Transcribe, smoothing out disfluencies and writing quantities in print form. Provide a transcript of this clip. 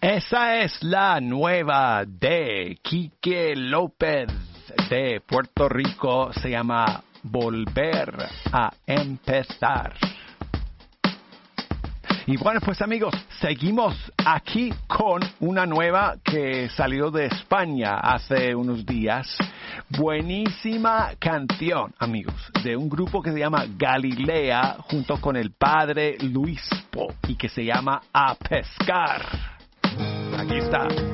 Esa es la nueva de Quique López de Puerto Rico. Se llama Volver a Empezar. Y bueno, pues amigos, seguimos aquí con una nueva que salió de España hace unos días. Buenísima canción, amigos, de un grupo que se llama Galilea junto con el padre Luispo y que se llama A Pescar. Aquí está.